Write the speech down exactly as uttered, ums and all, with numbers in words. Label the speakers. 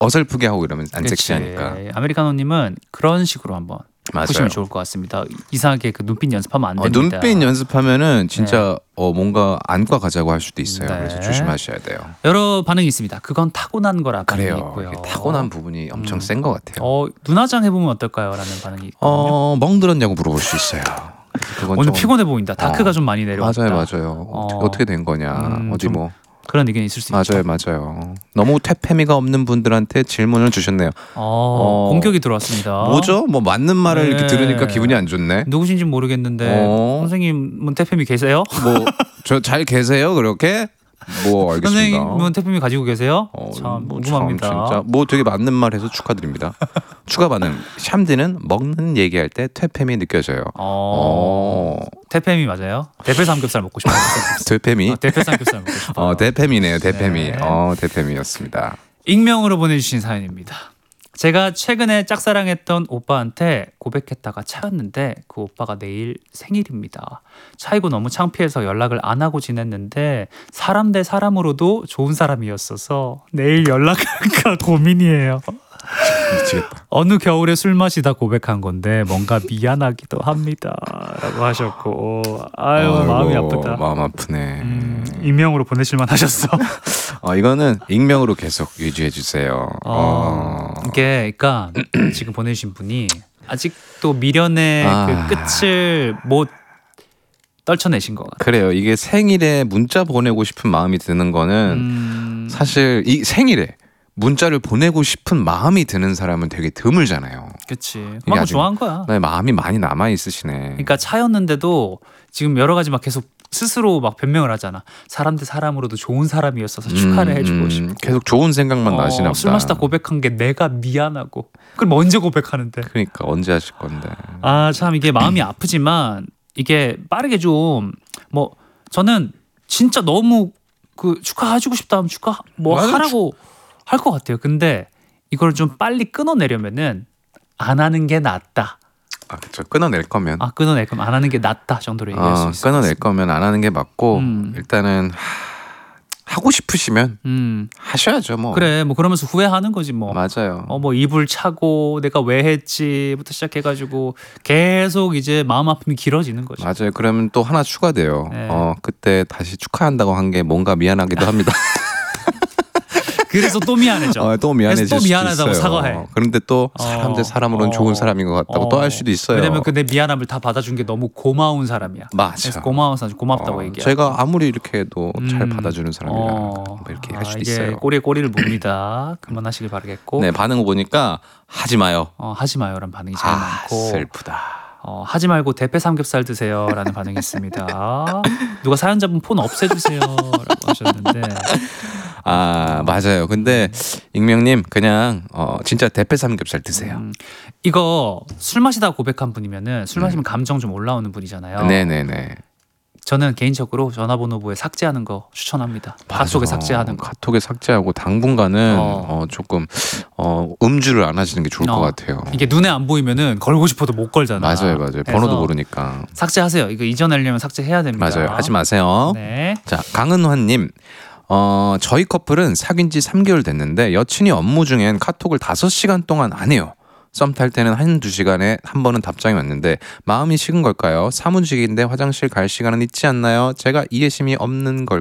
Speaker 1: 어설프게 하고 이러면 안
Speaker 2: 그치.
Speaker 1: 섹시하니까.
Speaker 2: 아메리카노님은 그런 식으로 한번
Speaker 1: 맞아요.
Speaker 2: 보시면 좋을 것 같습니다. 이상하게 그 눈빛 연습하면 안
Speaker 1: 어,
Speaker 2: 됩니다.
Speaker 1: 눈빛 연습하면은 진짜 어, 뭔가 안과 가자고 할 수도 있어요.
Speaker 2: 네.
Speaker 1: 그래서 조심하셔야 돼요.
Speaker 2: 여러 반응이 있습니다. 그건 타고난 거라 반응이
Speaker 1: 그래요.
Speaker 2: 있고요.
Speaker 1: 이게 타고난 부분이 엄청
Speaker 2: 음.
Speaker 1: 센 것 같아요.
Speaker 2: 어, 눈화장 해보면 어떨까요? 라는 반응이 있거든요.
Speaker 1: 어, 멍들었냐고 물어볼 수 있어요. 그건
Speaker 2: 오늘
Speaker 1: 좀-
Speaker 2: 피곤해 보인다. 다크가
Speaker 1: 어.
Speaker 2: 좀 많이 내려왔다.
Speaker 1: 맞아요, 맞아요.
Speaker 2: 어.
Speaker 1: 어떻게, 어떻게 된 거냐?
Speaker 2: 음,
Speaker 1: 어디
Speaker 2: 좀
Speaker 1: 뭐
Speaker 2: 그런 의견이 있을 수 있죠.
Speaker 1: 맞아요, 맞아요. 너무 퇴폐미가 없는 분들한테 질문을 주셨네요.
Speaker 2: 어,
Speaker 1: 어.
Speaker 2: 공격이 들어왔습니다.
Speaker 1: 뭐죠? 뭐 맞는 말을 이렇게
Speaker 2: 네.
Speaker 1: 들으니까 기분이 안 좋네.
Speaker 2: 누구신지 모르겠는데
Speaker 1: 어.
Speaker 2: 선생님은 태페미 계세요?
Speaker 1: 뭐 저 잘 계세요? 그렇게? 뭐 알겠습니다.
Speaker 2: 선생님은 태페미 가지고 계세요?
Speaker 1: 어,
Speaker 2: 참
Speaker 1: 뭐
Speaker 2: 궁금합니다.
Speaker 1: 참 진짜 뭐 되게 맞는 말 해서 축하드립니다. 추가 반응. 샴디는 먹는 얘기할 때 퇴폐미 느껴져요.
Speaker 2: 어,
Speaker 1: 어.
Speaker 2: 태페미 맞아요? 대패 삼겹살 먹고 싶어요.
Speaker 1: 퇴폐미?
Speaker 2: 어, 대패 삼겹살 먹고 싶어요.
Speaker 1: 어, 대패미네요. 대패미.
Speaker 2: 네.
Speaker 1: 어, 대패미였습니다.
Speaker 2: 익명으로 보내주신 사연입니다. 제가 최근에 짝사랑했던 오빠한테 고백했다가 차였는데 그 오빠가 내일 생일입니다. 차이고 너무 창피해서 연락을 안 하고 지냈는데 사람 대 사람으로도 좋은 사람이었어서 내일 연락할까 고민이에요.
Speaker 1: 미치겠다.
Speaker 2: 어느 겨울에 술 마시다 고백한 건데 뭔가 미안하기도 합니다. 라고 하셨고 아유
Speaker 1: 아이고,
Speaker 2: 마음이 아프다.
Speaker 1: 마음 아프네.
Speaker 2: 음, 익명으로 보내실만 하셨어.
Speaker 1: 어, 이거는 익명으로 계속 유지해 주세요.
Speaker 2: 어,
Speaker 1: 어.
Speaker 2: 이게 그러니까 지금 보내주신 분이 아직도 미련의
Speaker 1: 아.
Speaker 2: 그 끝을 못 떨쳐내신 것 같아요.
Speaker 1: 그래요. 이게 생일에 문자 보내고 싶은 마음이 드는 거는
Speaker 2: 음,
Speaker 1: 사실 이 생일에 문자를 보내고 싶은 마음이 드는 사람은 되게 드물잖아요.
Speaker 2: 그치.
Speaker 1: 이게
Speaker 2: 그만큼
Speaker 1: 아직-
Speaker 2: 좋아한 거야.
Speaker 1: 네, 마음이 많이 남아 있으시네.
Speaker 2: 그러니까 차였는데도 지금 여러 가지 막 계속 스스로 막 변명을 하잖아. 사람 대 사람으로도 좋은 사람이었어서 축하를
Speaker 1: 음,
Speaker 2: 해주고
Speaker 1: 음,
Speaker 2: 싶고.
Speaker 1: 계속 좋은 생각만 나시나
Speaker 2: 어,
Speaker 1: 보다.
Speaker 2: 술 마시다 고백한 게 내가 미안하고. 그럼 언제 고백하는데?
Speaker 1: 그러니까 언제 하실 건데.
Speaker 2: 아 참 이게 마음이 아프지만 이게 빠르게 좀 뭐 저는 진짜 너무 그 축하해주고 싶다 하면 축하 뭐
Speaker 1: 맞아,
Speaker 2: 하라고 할 것 같아요. 근데 이걸 좀 빨리 끊어내려면은 안 하는 게 낫다.
Speaker 1: 아, 그렇죠. 끊어낼 거면.
Speaker 2: 아 끊어낼 거면 안 하는 게 낫다 정도로 얘기할 수
Speaker 1: 어,
Speaker 2: 있을
Speaker 1: 끊어낼
Speaker 2: 것 같습니다.
Speaker 1: 거면 안 하는 게 맞고
Speaker 2: 음.
Speaker 1: 일단은 하, 하고 싶으시면
Speaker 2: 음
Speaker 1: 하셔야죠. 뭐.
Speaker 2: 그래 뭐 그러면서 후회하는 거지 뭐.
Speaker 1: 맞아요.
Speaker 2: 어 뭐 이불 차고 내가 왜 했지부터 시작해가지고 계속 이제 마음 아픔이 길어지는 거죠.
Speaker 1: 맞아요. 그러면 또 하나 추가돼요.
Speaker 2: 네.
Speaker 1: 어, 그때 다시 축하한다고 한 게 뭔가 미안하기도 합니다.
Speaker 2: 그래서 또 미안해져.
Speaker 1: 어, 또 미안해질
Speaker 2: 그래서 또
Speaker 1: 수도
Speaker 2: 미안하다고
Speaker 1: 있어요.
Speaker 2: 사과해.
Speaker 1: 그런데 또 사람 대
Speaker 2: 어,
Speaker 1: 사람으로는
Speaker 2: 어,
Speaker 1: 좋은 사람인 것 같다고 또
Speaker 2: 어.
Speaker 1: 할 수도 있어요.
Speaker 2: 왜냐면 그 내 미안함을 다 받아준 게 너무 고마운 사람이야.
Speaker 1: 맞아.
Speaker 2: 그래서 고마운 사람 고맙다고
Speaker 1: 어,
Speaker 2: 얘기해.
Speaker 1: 제가 아무리 이렇게 해도 잘
Speaker 2: 음.
Speaker 1: 받아주는 사람이라
Speaker 2: 어.
Speaker 1: 뭐 이렇게
Speaker 2: 아,
Speaker 1: 할 수도
Speaker 2: 이게
Speaker 1: 있어요.
Speaker 2: 꼬리에 꼬리를 묻니다. 그만하시길 바라겠고.
Speaker 1: 네, 반응 보니까 하지 마요.
Speaker 2: 어, 하지 마요라는 반응이 제일
Speaker 1: 아,
Speaker 2: 많고.
Speaker 1: 슬프다.
Speaker 2: 어, 하지 말고 대패 삼겹살 드세요라는 반응이 있습니다. 누가 사연자분 폰 없애주세요라고 하셨는데.
Speaker 1: 아, 맞아요. 근데 익명님 그냥 어, 진짜 대패 삼겹살 드세요.
Speaker 2: 음, 이거 술 마시다 고백한 분이면은 술 마시면 감정 좀 올라오는 분이잖아요.
Speaker 1: 음. 네네네.
Speaker 2: 저는 개인적으로 전화번호부에 삭제하는 거 추천합니다. 카톡에
Speaker 1: 맞아.
Speaker 2: 삭제하는 거.
Speaker 1: 카톡에 삭제하고 당분간은
Speaker 2: 어.
Speaker 1: 어, 조금 어, 음주를 안 하시는 게 좋을
Speaker 2: 어,
Speaker 1: 것 같아요.
Speaker 2: 이게 눈에 안 보이면은 걸고 싶어도 못 걸잖아.
Speaker 1: 맞아요, 맞아요.
Speaker 2: 그래서
Speaker 1: 번호도 모르니까.
Speaker 2: 삭제하세요. 이거 이전하려면 삭제해야 됩니다.
Speaker 1: 맞아요. 하지 마세요.
Speaker 2: 네.
Speaker 1: 자, 강은환님. 어, 저희 커플은 사귄 지 삼 개월 됐는데 여친이 업무 중엔 카톡을 다섯 시간 동안 안 해요. 썸 탈 때는 한두 시간에 한 번은 답장이 왔는데 마음이 식은 걸까요? 사무직인데 화장실 갈 시간은 있지 않나요? 제가 이해심이 없는 걸